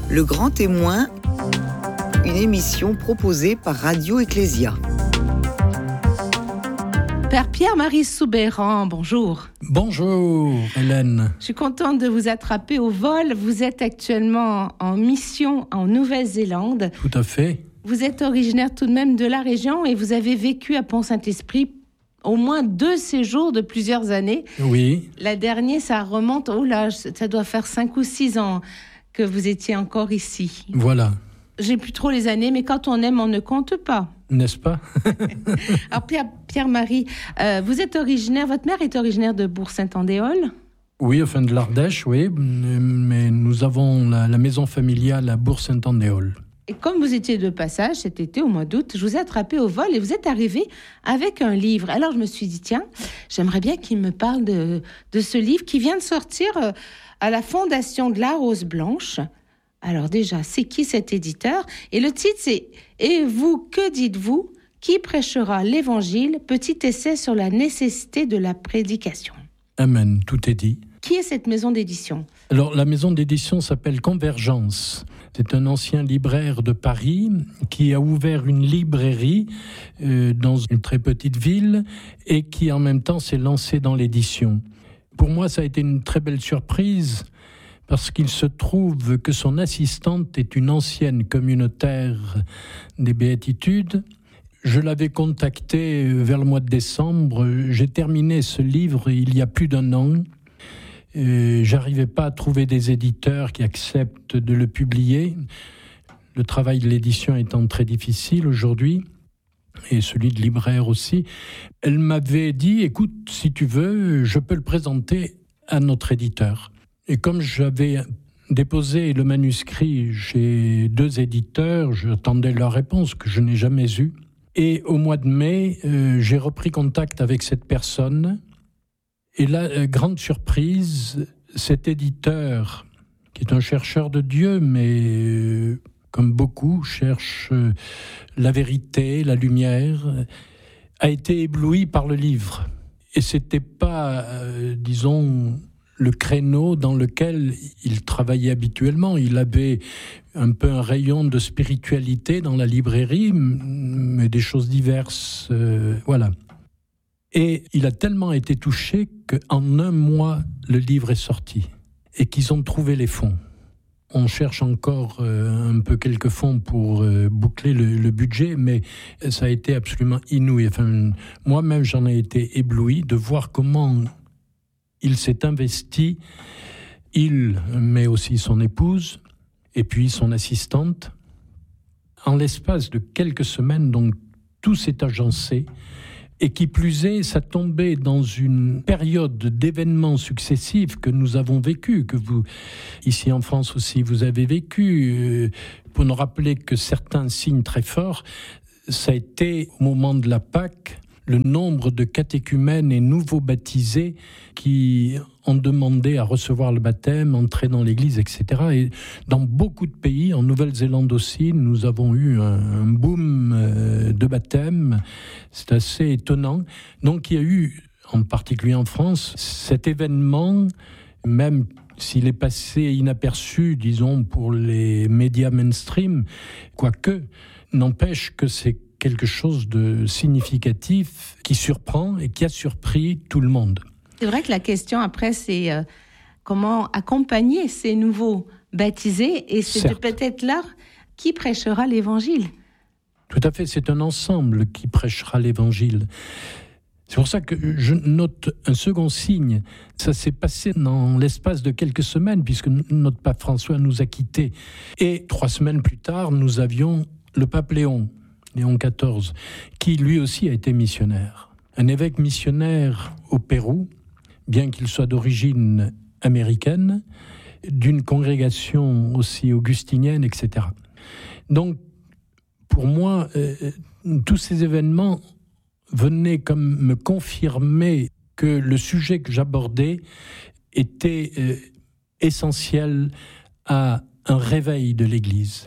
Le Grand Témoin, une émission proposée par Radio Ecclésia. Père Pierre-Marie Soubeyran, bonjour. Bonjour Hélène. Je suis contente de vous attraper au vol. Vous êtes actuellement en mission en Nouvelle-Zélande. Tout à fait. Vous êtes originaire tout de même de la région et vous avez vécu à Pont-Saint-Esprit au moins 2 séjours de plusieurs années. Oui. La dernière, ça remonte, ça doit faire 5 ou 6 ans que vous étiez encore ici. Voilà. J'ai plus trop les années, mais quand on aime, on ne compte pas. N'est-ce pas? Alors Pierre-Marie, vous êtes originaire, votre mère est originaire de Bourg-Saint-Andéol? Oui, enfin de l'Ardèche, oui, mais nous avons la maison familiale à Bourg-Saint-Andéol. Et comme vous étiez de passage cet été, au mois d'août, je vous ai attrapé au vol et vous êtes arrivé avec un livre. Alors je me suis dit, tiens, j'aimerais bien qu'il me parle de ce livre qui vient de sortir à la Fondation de la Rose Blanche. Alors déjà, c'est qui cet éditeur? Et le titre, c'est « Et vous, que dites-vous? Qui prêchera l'Évangile? Petit essai sur la nécessité de la prédication. » Amen, tout est dit. Qui est cette maison d'édition? Alors, la maison d'édition s'appelle Convergence. C'est un ancien libraire de Paris qui a ouvert une librairie dans une très petite ville et qui, en même temps, s'est lancé dans l'édition. Pour moi, ça a été une très belle surprise parce qu'il se trouve que son assistante est une ancienne communautaire des Béatitudes. Je l'avais contactée vers le mois de décembre. J'ai terminé ce livre il y a plus d'1 an. J'arrivais pas à trouver des éditeurs qui acceptent de le publier. Le travail de l'édition étant très difficile aujourd'hui, et celui de libraire aussi. Elle m'avait dit, écoute, si tu veux, je peux le présenter à notre éditeur. Et comme j'avais déposé le manuscrit chez 2 éditeurs, j'attendais leur réponse que je n'ai jamais eue. Et au mois de mai, j'ai repris contact avec cette personne. Et là, grande surprise, cet éditeur, qui est un chercheur de Dieu, mais comme beaucoup, cherche la vérité, la lumière, a été ébloui par le livre. Et c'était pas, disons, le créneau dans lequel il travaillait habituellement. Il avait un peu un rayon de spiritualité dans la librairie, mais des choses diverses, voilà. Et il a tellement été touché qu'en 1 mois, le livre est sorti et qu'ils ont trouvé les fonds. On cherche encore un peu quelques fonds pour boucler le budget, mais ça a été absolument inouï. Enfin, moi-même, j'en ai été ébloui de voir comment il s'est investi, mais aussi son épouse, et puis son assistante. En l'espace de quelques semaines, donc, tout s'est agencé. Et qui plus est, ça tombait dans une période d'événements successifs que nous avons vécu, que vous, ici en France aussi, vous avez vécu. Pour nous rappeler que certains signes très forts, ça a été au moment de la Pâque, le nombre de catéchumènes et nouveaux baptisés qui ont demandé à recevoir le baptême, entrer dans l'église, etc. Et dans beaucoup de pays, en Nouvelle-Zélande aussi, nous avons eu un boom de baptême. C'est assez étonnant. Donc il y a eu, en particulier en France, cet événement, même s'il est passé inaperçu, disons, pour les médias mainstream, quoique, n'empêche que c'est quelque chose de significatif qui surprend et qui a surpris tout le monde. C'est vrai que la question après, c'est comment accompagner ces nouveaux baptisés, et c'est peut-être là qui prêchera l'Évangile. Tout à fait, c'est un ensemble qui prêchera l'Évangile. C'est pour ça que je note un second signe. Ça s'est passé dans l'espace de quelques semaines, puisque notre pape François nous a quittés. Et 3 semaines plus tard, nous avions le pape Léon XIV, qui lui aussi a été missionnaire. Un évêque missionnaire au Pérou, bien qu'il soit d'origine américaine, d'une congrégation aussi augustinienne, etc. Donc, pour moi, tous ces événements venaient comme me confirmer que le sujet que j'abordais était essentiel à un réveil de l'Église.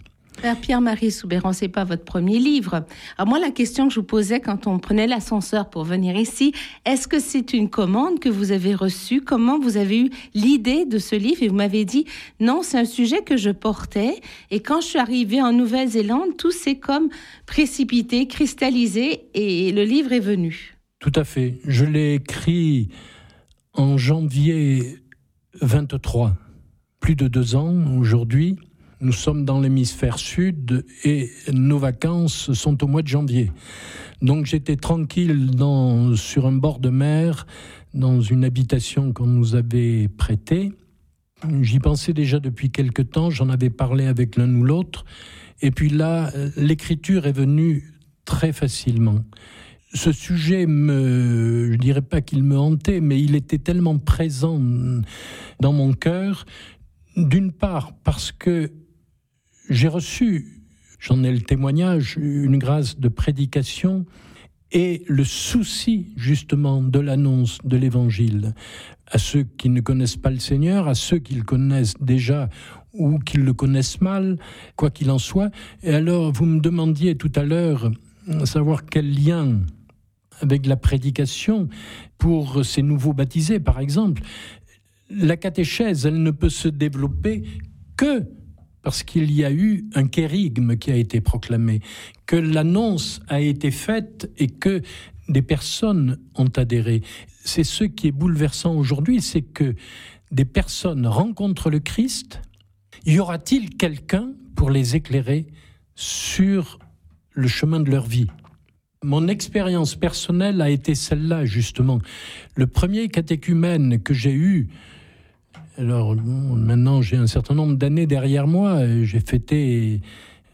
Père Pierre-Marie Soubeyran, c'est pas votre premier livre. Alors moi, la question que je vous posais quand on prenait l'ascenseur pour venir ici, est-ce que c'est une commande que vous avez reçue? Comment vous avez eu l'idée de ce livre? Et vous m'avez dit, non, c'est un sujet que je portais. Et quand je suis arrivée en Nouvelle-Zélande, tout s'est comme précipité, cristallisé, et le livre est venu. Tout à fait. Je l'ai écrit en janvier 23. Plus de 2 ans aujourd'hui. Nous sommes dans l'hémisphère sud et nos vacances sont au mois de janvier. Donc j'étais tranquille sur un bord de mer, dans une habitation qu'on nous avait prêtée. J'y pensais déjà depuis quelque temps, j'en avais parlé avec l'un ou l'autre. Et puis là, l'écriture est venue très facilement. Ce sujet, je dirais pas qu'il me hantait, mais il était tellement présent dans mon cœur. D'une part, parce que j'ai reçu, j'en ai le témoignage, une grâce de prédication et le souci justement de l'annonce de l'Évangile à ceux qui ne connaissent pas le Seigneur, à ceux qui le connaissent déjà ou qui le connaissent mal, quoi qu'il en soit. Et alors, vous me demandiez tout à l'heure savoir quel lien avec la prédication pour ces nouveaux baptisés, par exemple. La catéchèse, elle ne peut se développer que parce qu'il y a eu un kérigme qui a été proclamé, que l'annonce a été faite et que des personnes ont adhéré. C'est ce qui est bouleversant aujourd'hui, c'est que des personnes rencontrent le Christ. Y aura-t-il quelqu'un pour les éclairer sur le chemin de leur vie ? Mon expérience personnelle a été celle-là, justement. Le premier catéchumène que j'ai eu, alors maintenant j'ai un certain nombre d'années derrière moi, j'ai fêté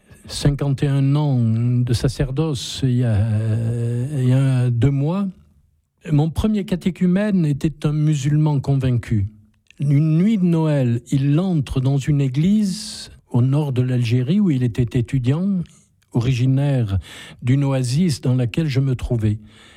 51 ans de sacerdoce il y a 2 mois. Mon premier catéchumène était un musulman convaincu. Une nuit de Noël, il entre dans une église au nord de l'Algérie où il était étudiant, originaire d'une oasis dans laquelle je me trouvais.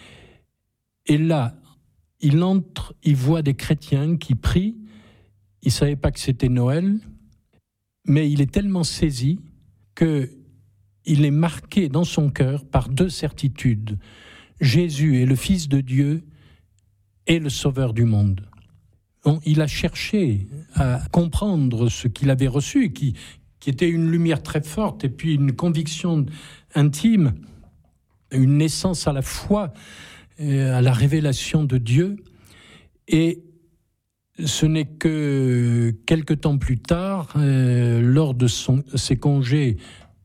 Et là, il entre, il voit des chrétiens qui prient. Il ne savait pas que c'était Noël, mais il est tellement saisi qu'il est marqué dans son cœur par 2 certitudes. Jésus est le Fils de Dieu et le Sauveur du monde. Il a cherché à comprendre ce qu'il avait reçu, qui était une lumière très forte et puis une conviction intime, une naissance à la foi, à la révélation de Dieu. Et ce n'est que quelque temps plus tard, lors de ses congés,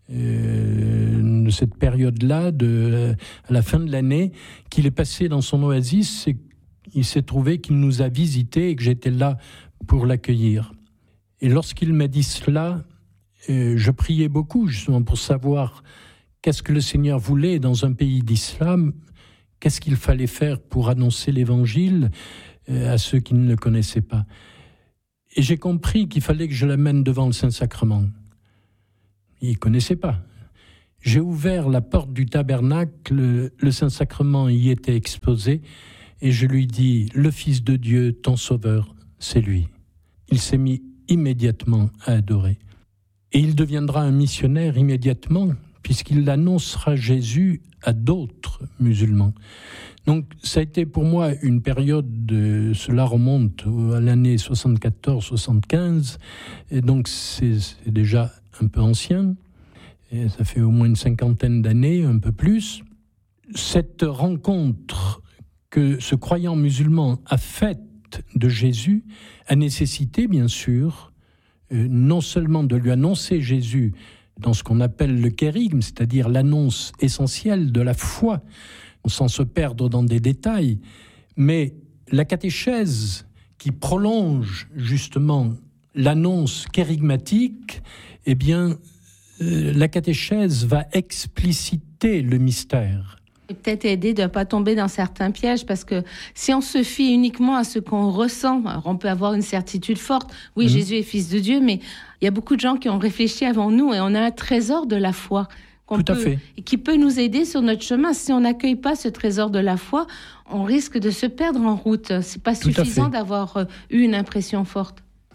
de cette période-là, à la fin de l'année, qu'il est passé dans son oasis et il s'est trouvé qu'il nous a visités et que j'étais là pour l'accueillir. Et lorsqu'il m'a dit cela, je priais beaucoup justement pour savoir qu'est-ce que le Seigneur voulait dans un pays d'islam, qu'est-ce qu'il fallait faire pour annoncer l'Évangile à ceux qui ne le connaissaient pas. Et j'ai compris qu'il fallait que je l'amène devant le Saint-Sacrement. Il ne connaissait pas. J'ai ouvert la porte du tabernacle, le Saint-Sacrement y était exposé, et je lui dis, le Fils de Dieu, ton Sauveur, c'est lui. Il s'est mis immédiatement à adorer. Et il deviendra un missionnaire immédiatement, puisqu'il annoncera Jésus à d'autres musulmans. Donc ça a été pour moi une période, cela remonte à l'année 74-75, et donc c'est déjà un peu ancien, et ça fait au moins une 50aine d'années, un peu plus. Cette rencontre que ce croyant musulman a faite de Jésus a nécessité, bien sûr, non seulement de lui annoncer Jésus dans ce qu'on appelle le kérigme, c'est-à-dire l'annonce essentielle de la foi, sans se perdre dans des détails, mais la catéchèse qui prolonge justement l'annonce kérigmatique, eh bien, la catéchèse va expliciter le mystère. Et peut-être aider de ne pas tomber dans certains pièges, parce que si on se fie uniquement à ce qu'on ressent, alors on peut avoir une certitude forte, oui, Jésus est Fils de Dieu, mais il y a beaucoup de gens qui ont réfléchi avant nous et on a un trésor de la foi qui peut nous aider sur notre chemin. Si on n'accueille pas ce trésor de la foi, on risque de se perdre en route. C'est pas suffisant d'avoir eu une impression forte.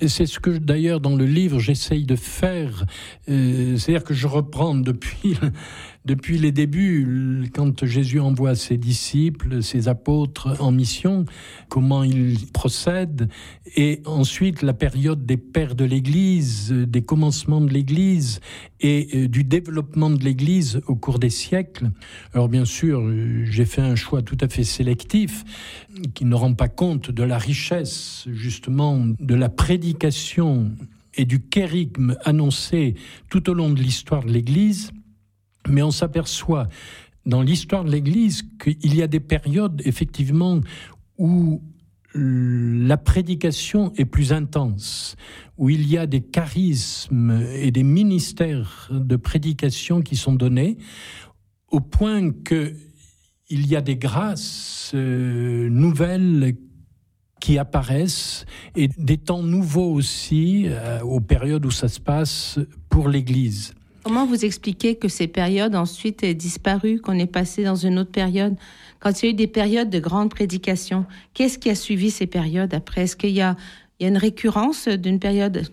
Et c'est ce que, d'ailleurs, dans le livre, j'essaye de faire. C'est-à-dire que je reprends depuis les débuts, quand Jésus envoie ses disciples, ses apôtres en mission, comment ils procèdent, et ensuite la période des pères de l'Église, des commencements de l'Église et du développement de l'Église au cours des siècles. Alors bien sûr, j'ai fait un choix tout à fait sélectif qui ne rend pas compte de la richesse, justement, de la prédication et du kérygme annoncé tout au long de l'histoire de l'Église. Mais on s'aperçoit dans l'histoire de l'Église qu'il y a des périodes, effectivement, où la prédication est plus intense, où il y a des charismes et des ministères de prédication qui sont donnés, au point qu'il y a des grâces nouvelles qui apparaissent, et des temps nouveaux aussi, aux périodes où ça se passe pour l'Église. Comment vous expliquez que ces périodes ensuite aient disparu, qu'on est passé dans une autre période? Quand il y a eu des périodes de grande prédication, qu'est-ce qui a suivi ces périodes après? Est-ce qu'il y a une récurrence d'une période,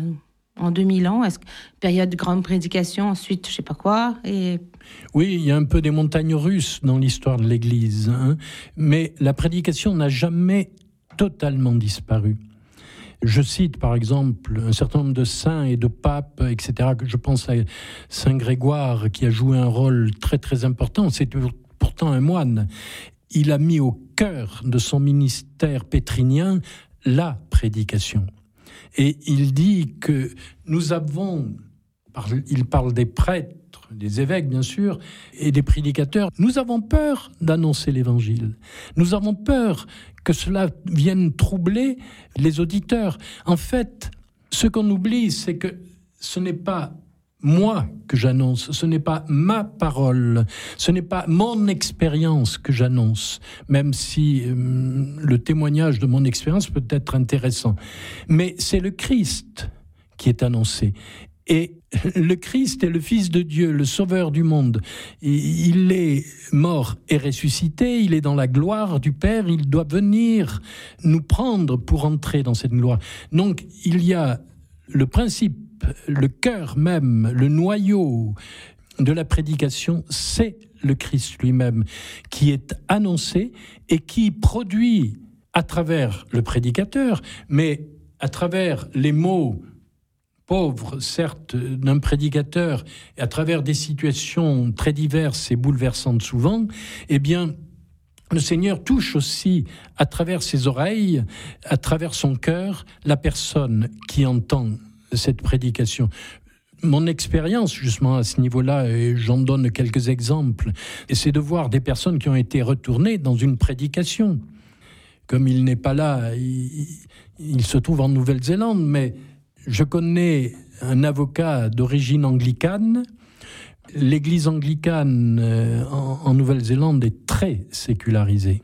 en 2000 ans, est-ce que période de grande prédication, ensuite je sais pas quoi et... Oui, il y a un peu des montagnes russes dans l'histoire de l'Église, mais la prédication n'a jamais totalement disparu. Je cite par exemple un certain nombre de saints et de papes, etc. Je pense à Saint Grégoire qui a joué un rôle très très important. C'est pourtant un moine. Il a mis au cœur de son ministère pétrinien la prédication. Et il dit que nous avons, il parle des prêtres, des évêques bien sûr, et des prédicateurs, nous avons peur d'annoncer l'évangile. Nous avons peur que cela vienne troubler les auditeurs. En fait, ce qu'on oublie, c'est que ce n'est pas moi que j'annonce, ce n'est pas ma parole, ce n'est pas mon expérience que j'annonce, même si le témoignage de mon expérience peut être intéressant. Mais c'est le Christ qui est annoncé. Et le Christ est le Fils de Dieu, le Sauveur du monde. Il est mort et ressuscité, il est dans la gloire du Père, il doit venir nous prendre pour entrer dans cette gloire. Donc il y a le principe, le cœur même, le noyau de la prédication, c'est le Christ lui-même qui est annoncé et qui produit à travers le prédicateur, mais à travers les mots pauvre, certes, d'un prédicateur, et à travers des situations très diverses et bouleversantes souvent, eh bien, le Seigneur touche aussi, à travers ses oreilles, à travers son cœur, la personne qui entend cette prédication. Mon expérience, justement, à ce niveau-là, et j'en donne quelques exemples, c'est de voir des personnes qui ont été retournées dans une prédication. Comme il n'est pas là, il se trouve en Nouvelle-Zélande, mais je connais un avocat d'origine anglicane. L'église anglicane en Nouvelle-Zélande est très sécularisée.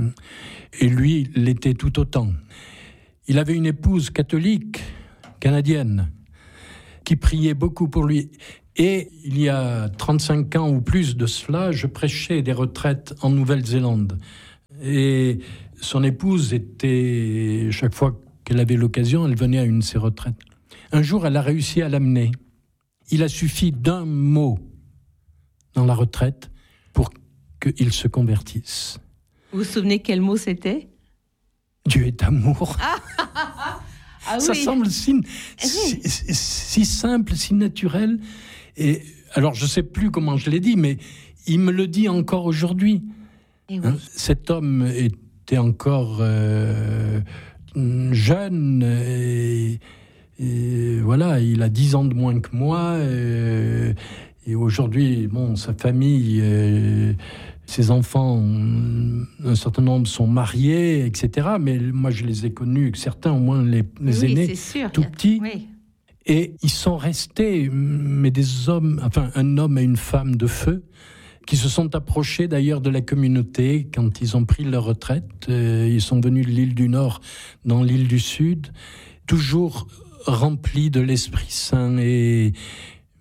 Et lui l'était tout autant. Il avait une épouse catholique, canadienne, qui priait beaucoup pour lui. Et il y a 35 ans ou plus de cela, je prêchais des retraites en Nouvelle-Zélande. Et son épouse était, chaque fois qu'elle avait l'occasion, elle venait à une de ses retraites. Un jour, elle a réussi à l'amener. Il a suffi d'un mot dans la retraite pour qu'il se convertisse. Vous vous souvenez quel mot c'était? Dieu est amour. Ah Ça oui. semble si simple, si naturel. Et alors, je ne sais plus comment je l'ai dit, mais il me le dit encore aujourd'hui. Et oui. Cet homme était encore jeune et voilà, il a 10 ans de moins que moi. Et aujourd'hui, bon, sa famille, ses enfants, un certain nombre sont mariés, etc. Mais moi, je les ai connus, certains, au moins les aînés, c'est sûr. tout petits. Oui. Et ils sont restés, mais des hommes, enfin, un homme et une femme de feu, qui se sont approchés d'ailleurs de la communauté quand ils ont pris leur retraite. Ils sont venus de l'île du Nord dans l'île du Sud, toujours remplis de l'Esprit Saint. Et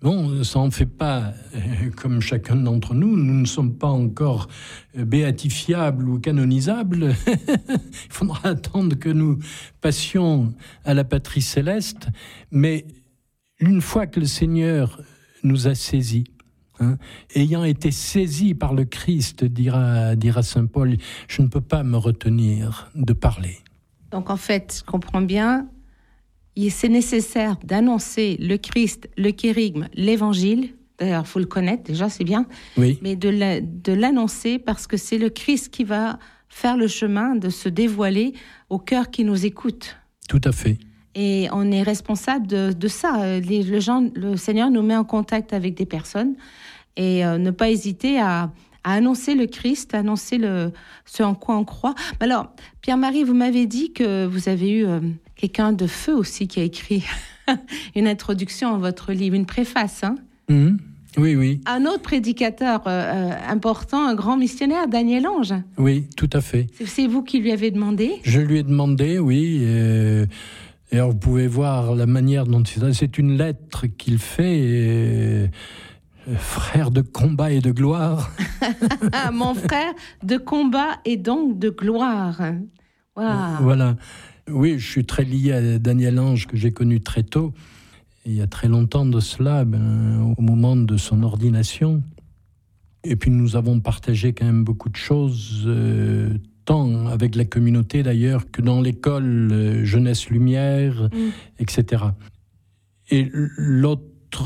Bon, ça n'en fait pas comme chacun d'entre nous. Nous ne sommes pas encore béatifiables ou canonisables. Il faudra attendre que nous passions à la patrie céleste. Mais une fois que le Seigneur nous a saisis, ayant été saisi par le Christ, dira saint Paul, je ne peux pas me retenir de parler. Donc en fait, je comprends bien, c'est nécessaire d'annoncer le Christ, le kérygme, l'évangile. D'ailleurs, il faut le connaître, déjà, c'est bien. Oui. Mais de l'annoncer parce que c'est le Christ qui va faire le chemin de se dévoiler au cœur qui nous écoute. Tout à fait. Et on est responsable de ça. Le Seigneur nous met en contact avec des personnes et ne pas hésiter à annoncer le Christ, annoncer ce en quoi on croit. Alors, Pierre-Marie, vous m'avez dit que vous avez eu quelqu'un de feu aussi qui a écrit une introduction à votre livre, une préface. Mmh. Oui. Un autre prédicateur important, un grand missionnaire, Daniel Ange. Oui, tout à fait. C'est vous qui lui avez demandé ? Je lui ai demandé, oui. Et alors, vous pouvez voir la manière dont c'est une lettre qu'il fait. Frère de combat et de gloire. Mon frère de combat et donc de gloire. Wow. Voilà. Oui, je suis très lié à Daniel Ange, que j'ai connu très tôt. Et il y a très longtemps de cela, au moment de son ordination. Et puis nous avons partagé quand même beaucoup de choses, tant avec la communauté d'ailleurs, que dans l'école Jeunesse Lumière, etc. Et l'autre,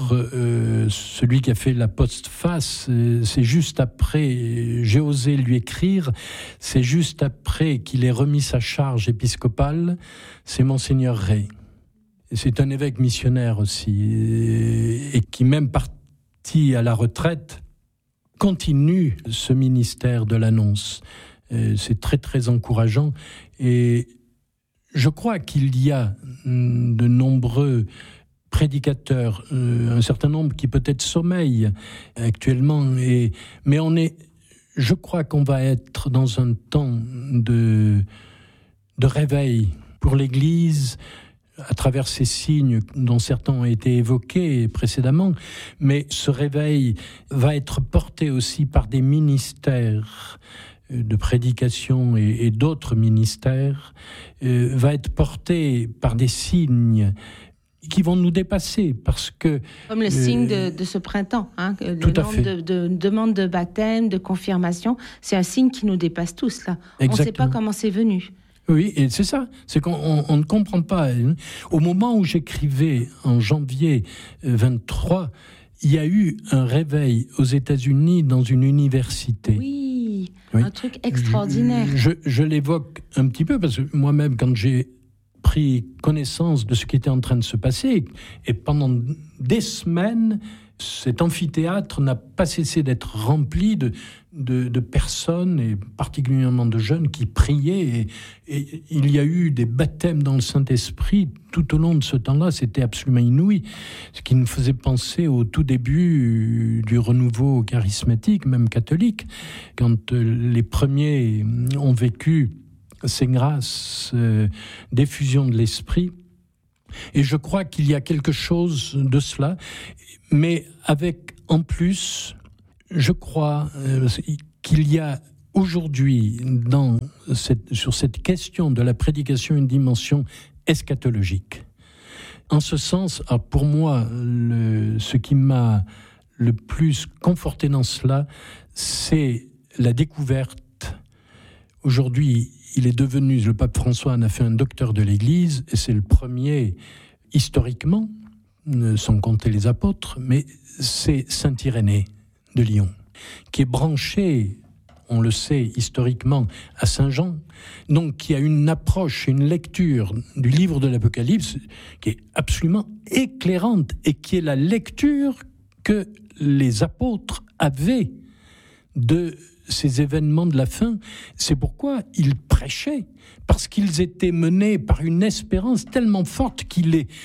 celui qui a fait la postface, c'est juste après, j'ai osé lui écrire, c'est juste après qu'il ait remis sa charge épiscopale, c'est Monseigneur Rey. C'est un évêque missionnaire aussi, et qui, même parti à la retraite, continue ce ministère de l'annonce. C'est très très encourageant, et je crois qu'il y a de nombreux prédicateurs, un certain nombre qui peut-être sommeillent actuellement, mais je crois qu'on va être dans un temps de réveil pour l'Église, à travers ces signes dont certains ont été évoqués précédemment, mais ce réveil va être porté aussi par des ministères de prédication et d'autres ministères, va être porté par des signes qui vont nous dépasser, parce que... Comme le signe de ce printemps, tout à fait. De demande de baptême, de confirmation, c'est un signe qui nous dépasse tous, là. Exactement. On ne sait pas comment c'est venu. Oui, et c'est ça, c'est qu'on ne comprend pas. Au moment où j'écrivais, en janvier 23, il y a eu un réveil aux États-Unis dans une université. Oui, un truc extraordinaire. Je l'évoque un petit peu, parce que moi-même, quand j'ai pris connaissance de ce qui était en train de se passer, et pendant des semaines, cet amphithéâtre n'a pas cessé d'être rempli de personnes, et particulièrement de jeunes, qui priaient, et il y a eu des baptêmes dans le Saint-Esprit tout au long de ce temps-là. C'était absolument inouï, ce qui nous faisait penser au tout début du renouveau charismatique, même catholique, quand les premiers ont vécu ces grâces d'effusion de l'Esprit. Et je crois qu'il y a quelque chose de cela, mais avec, en plus, je crois qu'il y a aujourd'hui, sur cette question de la prédication, une dimension eschatologique. En ce sens, pour moi, ce qui m'a le plus conforté dans cela, c'est la découverte. Aujourd'hui, il est devenu, le pape François en a fait un docteur de l'Église, et c'est le premier, historiquement, sans compter les apôtres, mais c'est saint Irénée de Lyon, qui est branché, on le sait historiquement, à Saint Jean, donc qui a une approche, une lecture du livre de l'Apocalypse qui est absolument éclairante, et qui est la lecture que les apôtres avaient de ces événements de la fin. C'est pourquoi ils prêchaient, parce qu'ils étaient menés par une espérance tellement forte qui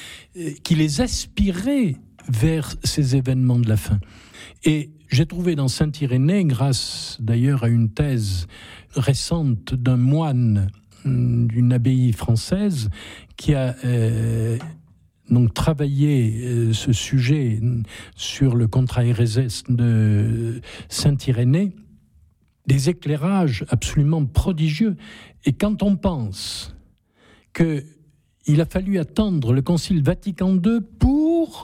les aspirait vers ces événements de la fin. Et j'ai trouvé dans saint Irénée, grâce d'ailleurs à une thèse récente d'un moine d'une abbaye française qui a donc travaillé ce sujet sur le contrat RSS de Saint-Irénée, des éclairages absolument prodigieux. Et quand on pense qu'il a fallu attendre le Concile Vatican II pour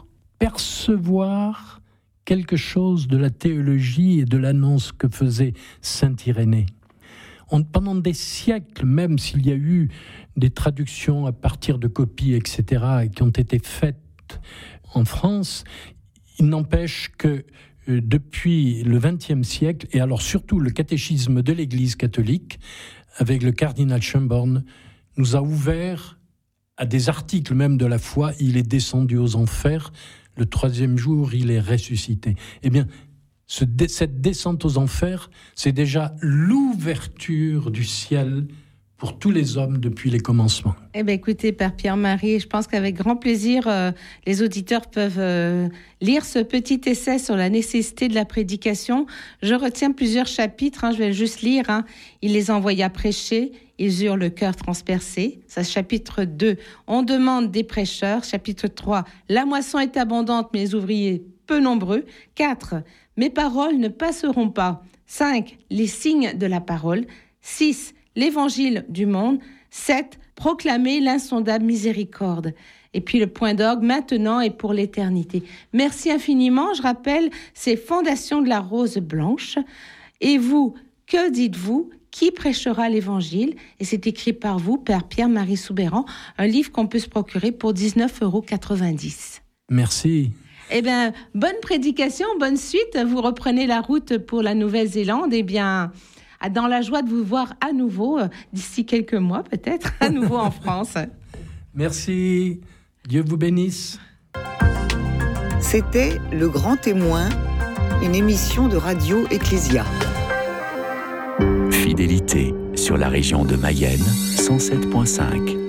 percevoir quelque chose de la théologie et de l'annonce que faisait Saint-Irénée. Pendant des siècles, même s'il y a eu des traductions à partir de copies, etc., qui ont été faites en France, il n'empêche que depuis le XXe siècle, et alors surtout le catéchisme de l'Église catholique, avec le cardinal Schönborn, nous a ouvert à des articles même de la foi. Il est descendu aux enfers, le 3e jour, il est ressuscité. Eh bien, cette descente aux enfers, c'est déjà l'ouverture du ciel pour tous les hommes depuis les commencements. Eh bien, écoutez, Père Pierre-Marie, je pense qu'avec grand plaisir, les auditeurs peuvent lire ce petit essai sur la nécessité de la prédication. Je retiens plusieurs chapitres, je vais juste lire. Il les envoya prêcher, ils eurent le cœur transpercé. Ça, chapitre 2, on demande des prêcheurs. Chapitre 3, la moisson est abondante, mais les ouvriers peu nombreux. 4, mes paroles ne passeront pas. 5, les signes de la parole. 6, l'évangile du monde. 7, proclamer l'insondable miséricorde. Et puis le point d'orgue, maintenant et pour l'éternité. Merci infiniment. Je rappelle, c'est Fondation de la Rose Blanche. Et vous, que dites-vous ? Qui prêchera l'évangile ? Et c'est écrit par vous, Père Pierre-Marie Soubeyran, un livre qu'on peut se procurer pour 19,90 €. Merci. Eh bien, bonne prédication, bonne suite. Vous reprenez la route pour la Nouvelle-Zélande. Eh bien, dans la joie de vous voir à nouveau, d'ici quelques mois peut-être, à nouveau en France. Merci. Dieu vous bénisse. C'était Le Grand Témoin, une émission de Radio Ecclésia. Fidélité sur la région de Mayenne, 107.5.